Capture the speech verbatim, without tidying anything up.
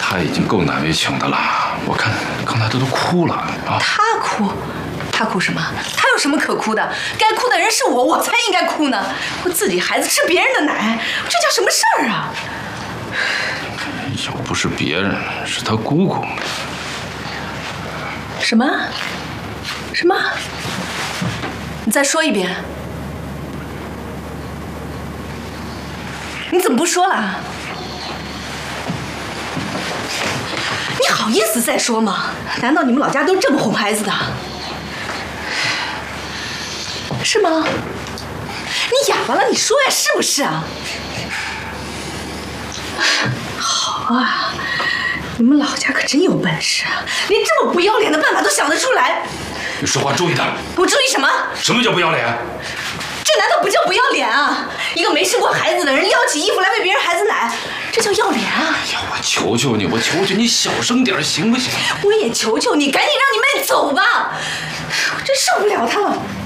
他已经够难为情的了，我看刚才他都哭了啊。 他哭？他哭什么？他有什么可哭的？该哭的人是我，我才应该哭呢。我自己孩子吃别人的奶，这叫什么事儿啊？ 要不是别人，是他姑姑。 什么？什么？你再说一遍。你怎么不说了？你好意思再说吗？难道你们老家都这么哄孩子的？是吗？你哑巴了？你说呀，是不是啊？好啊，你们老家可真有本事啊，连这么不要脸的办法都想得出来。 你说话注意点。 我注意什么？ 什么叫不要脸？ 这难道不叫不要脸啊？一个没生过孩子的人撩起衣服来喂别人孩子奶，这叫要脸啊！ 哎呀，我求求你，我求求你小声点行不行？ 我也求求你，赶紧让你妹走吧，我真受不了她了。